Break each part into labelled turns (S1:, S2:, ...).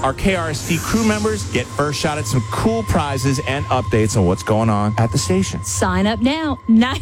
S1: our KRST crew members get first shot at some cool prizes and updates on what's going on at the station.
S2: Sign up now,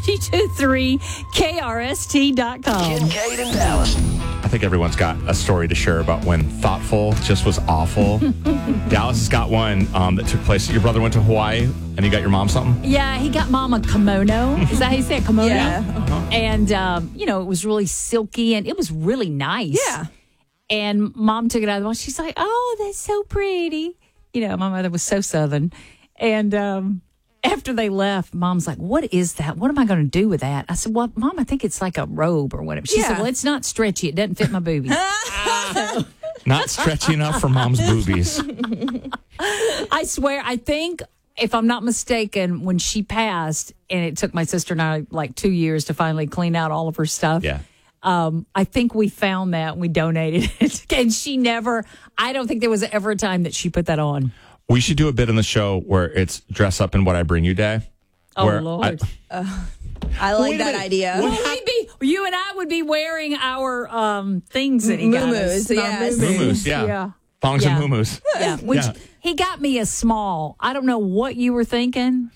S2: 923krst.com.
S3: Kincaid and Dallas.
S1: I think everyone's got a story to share about when thoughtful just was awful. Dallas has got one that took place. Your brother went to Hawaii and he got your mom something?
S2: Yeah, he got Mom a kimono. Is that how you say it? Kimono?
S4: Yeah.
S2: And, it was really silky and it was really nice.
S4: Yeah.
S2: And Mom took it out of the box. She's like, oh, that's so pretty. My mother was so Southern. And after they left, Mom's like, what is that? What am I going to do with that? I said, well, Mom, I think it's like a robe or whatever. She said, well, it's not stretchy. It doesn't fit my boobies.
S1: Not stretchy enough for Mom's boobies.
S2: I swear, I think, if I'm not mistaken, when she passed, and it took my sister and I like 2 years to finally clean out all of her stuff.
S1: Yeah.
S2: I think we found that and we donated it. And I don't think there was ever a time that she put that on.
S1: We should do a bit on the show where it's dress up in what I bring you day.
S2: Oh, Lord.
S4: I like that idea.
S2: You and I would be wearing our things that he got us.
S4: Muumuus, yes.
S1: Muumuus, yeah. Thongs and muumuus.
S2: Yeah, he got me a small. I don't know what you were thinking.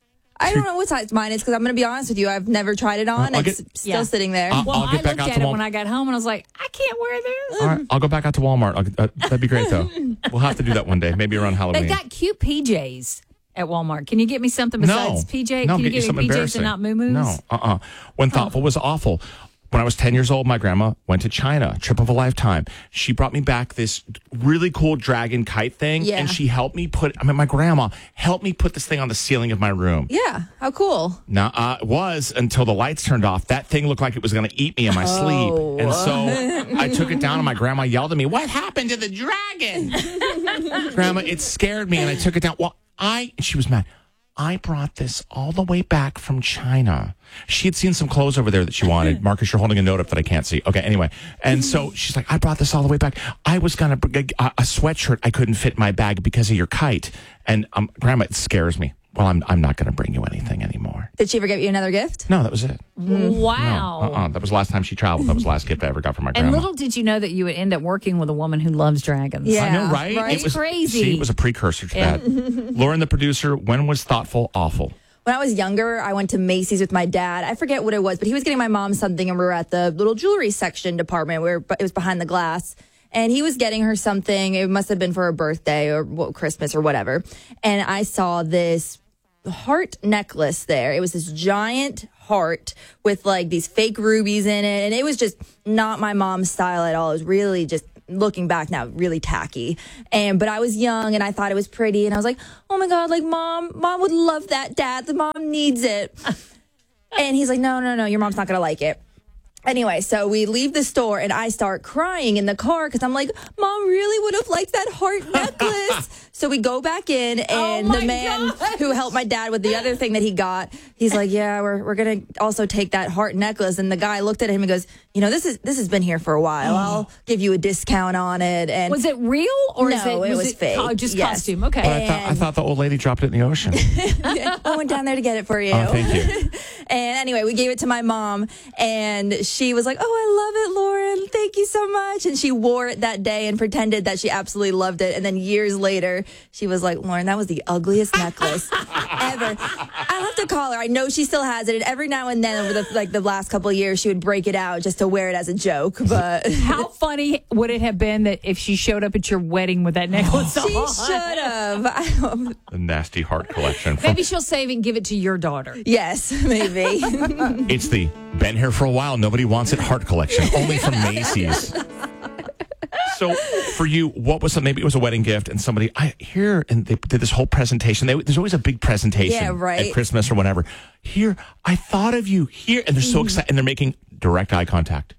S4: I don't know what size mine is because I'm going to be honest with you. I've never tried it on. It's still sitting there.
S1: I'll
S2: I
S1: get back
S2: looked
S1: out
S2: at
S1: to
S2: it when I got home and I was like, I can't wear this.
S1: All right, I'll go back out to Walmart. That'd be great, though. We'll have to do that one day, maybe around Halloween.
S2: They got cute PJs at Walmart. Can you get me something besides PJ?
S1: No,
S2: Can you
S1: get
S2: get me PJs and not muumuus?
S1: No, When thoughtful was awful. When I was 10 years old, my grandma went to China, trip of a lifetime. She brought me back this really cool dragon kite thing, and she helped me my grandma helped me put this thing on the ceiling of my room.
S4: Yeah, how cool.
S1: Now, it was until the lights turned off. That thing looked like it was going to eat me in my sleep. And so I took it down, and my grandma yelled at me, what happened to the dragon? Grandma, it scared me, and I took it down. Well, she was mad. I brought this all the way back from China. She had seen some clothes over there that she wanted. Marcus, you're holding a note up that I can't see. Okay, anyway. And so she's like, I brought this all the way back. I was going to bring a sweatshirt I couldn't fit in my bag because of your kite. And Grandma, it scares me. Well, I'm not going to bring you anything anymore.
S4: Did she ever get you another gift?
S1: No, that was it.
S2: Wow.
S1: No, that was the last time she traveled. That was the last gift I ever got from my grandma.
S2: And little did you know that you would end up working with a woman who loves dragons.
S4: Yeah.
S1: I know, right?
S2: It was crazy.
S1: See, it was a precursor to that. Lauren, the producer, when was thoughtful awful?
S4: When I was younger, I went to Macy's with my dad. I forget what it was, but he was getting my mom something, and we were at the little jewelry section department where it was behind the glass. And he was getting her something. It must have been for her birthday or Christmas or whatever. And I saw this heart necklace there. It was this giant heart with like these fake rubies in it. And it was just not my mom's style at all. It was really just, looking back now, really tacky. But I was young and I thought it was pretty. And I was like, oh my God, like mom would love that, Dad. The mom needs it. And he's like, no, your mom's not going to like it. Anyway, so we leave the store and I start crying in the car because I'm like, Mom really would have liked that heart necklace. So we go back in and the man who helped my dad with the other thing that he got, he's like, yeah, we're going to also take that heart necklace. And the guy looked at him and goes, this has been here for a while. I'll give you a discount on it. And
S2: was it real or
S4: no, it was fake?
S2: Just costume. Okay.
S1: But I thought the old lady dropped it in the ocean.
S4: I went down there to get it for you.
S1: Oh, thank you.
S4: And anyway, we gave it to my mom and she was like, oh, I love it, Lauren. Thank you so much. And she wore it that day and pretended that she absolutely loved it. And then years later, she was like, Lauren, that was the ugliest necklace ever. I'll have to call her. I know she still has it. And every now and then over the last couple of years, she would break it out just to wear it as a joke. But
S2: how funny would it have been that if she showed up at your wedding with that necklace on?
S4: She should have.
S1: The nasty heart collection.
S2: Maybe she'll save it and give it to your daughter.
S4: Yes, maybe.
S1: It's the been here for a while, nobody wants it heart collection, only from Macy's. So for you, what was maybe it was a wedding gift and somebody and they did this whole presentation. There's always a big presentation at Christmas or whatever. Here, I thought of you here. And they're so excited and they're making direct eye contact.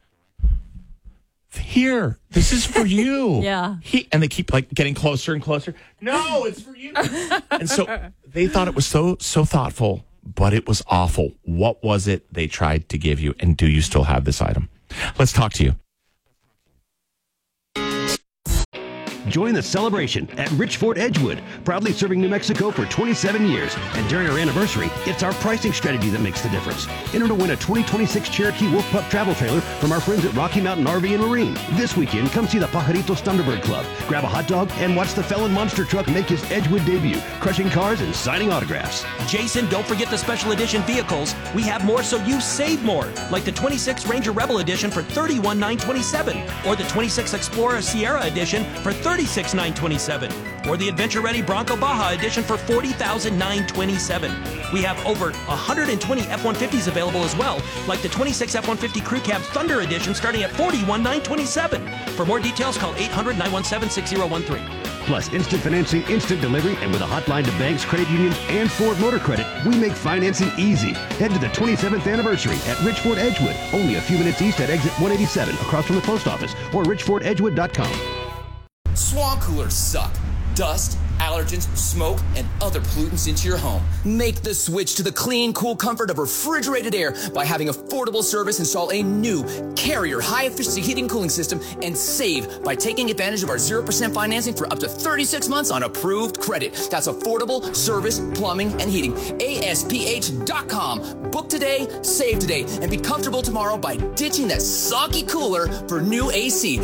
S1: Here, this is for you.
S2: Yeah.
S1: And they keep like getting closer and closer. No, it's for you. And so they thought it was so thoughtful, but it was awful. What was it they tried to give you? And do you still have this item? Let's talk to you.
S3: Join the celebration at Richford Edgewood, proudly serving New Mexico for 27 years. And during our anniversary, it's our pricing strategy that makes the difference. Enter to win a 2026 Cherokee Wolf Pup travel trailer from our friends at Rocky Mountain RV and Marine. This weekend, come see the Pajaritos Thunderbird Club, grab a hot dog, and watch the Felon Monster Truck make his Edgewood debut, crushing cars and signing autographs.
S5: Jason, don't forget the special edition vehicles. We have more so you save more, like the 26 Ranger Rebel Edition for $31,927, or the 26 Explorer Sierra Edition for $36,927, or the Adventure Ready Bronco Baja Edition for $40,927. We have over 120 F-150s available as well, like the 26 F-150 Crew Cab Thunder Edition starting at $41,927. For more details, call 800-917-6013.
S3: Plus, instant financing, instant delivery, and with a hotline to banks, credit unions, and Ford Motor Credit, we make financing easy. Head to the 27th anniversary at Richford Edgewood, only a few minutes east at exit 187, across from the post office, or richfordedgewood.com.
S6: Swamp coolers suck. Dust, allergens, smoke, and other pollutants into your home. Make the switch to the clean, cool comfort of refrigerated air by having affordable service install a new Carrier high-efficiency heating and cooling system and save by taking advantage of our 0% financing for up to 36 months on approved credit. That's affordable service, plumbing, and heating. ASPH.com. Book today, save today, and be comfortable tomorrow by ditching that soggy cooler for new AC.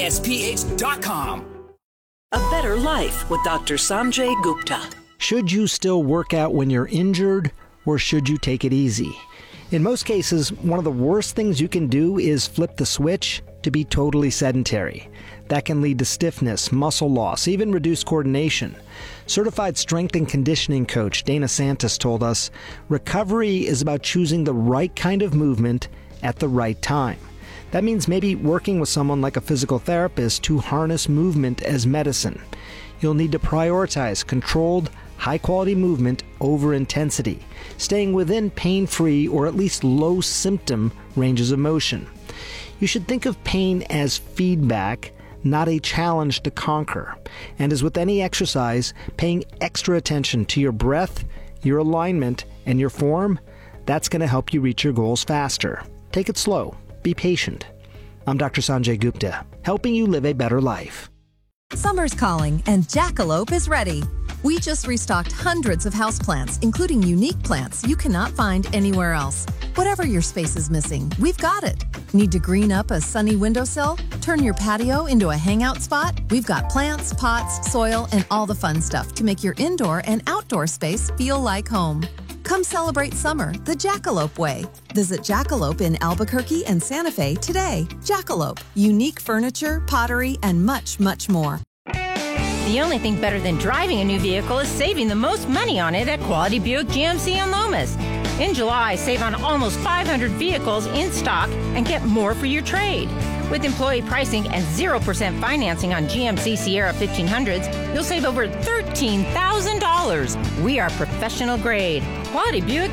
S6: ASPH.com.
S7: A Better Life with Dr. Sanjay Gupta.
S8: Should you still work out when you're injured, or should you take it easy? In most cases, one of the worst things you can do is flip the switch to be totally sedentary. That can lead to stiffness, muscle loss, even reduced coordination. Certified strength and conditioning coach Dana Santos told us, recovery is about choosing the right kind of movement at the right time. That means maybe working with someone like a physical therapist to harness movement as medicine. You'll need to prioritize controlled, high-quality movement over intensity, staying within pain-free or at least low-symptom ranges of motion. You should think of pain as feedback, not a challenge to conquer. And as with any exercise, paying extra attention to your breath, your alignment, and your form, that's going to help you reach your goals faster. Take it slow. Be patient. I'm Dr. Sanjay Gupta, helping you live a better life.
S9: Summer's calling and Jackalope is ready. We just restocked hundreds of houseplants, including unique plants you cannot find anywhere else. Whatever your space is missing, we've got it. Need to green up a sunny windowsill? Turn your patio into a hangout spot? We've got plants, pots, soil, and all the fun stuff to make your indoor and outdoor space feel like home. Come celebrate summer the Jackalope way. Visit Jackalope in Albuquerque and Santa Fe today. Jackalope, unique furniture, pottery, and much, much more.
S10: The only thing better than driving a new vehicle is saving the most money on it at Quality Buick GMC in Lomas. In July, save on almost 500 vehicles in stock and get more for your trade. With employee pricing and 0% financing on GMC Sierra 1500s, you'll save over $13,000. We are professional grade. Quality Buick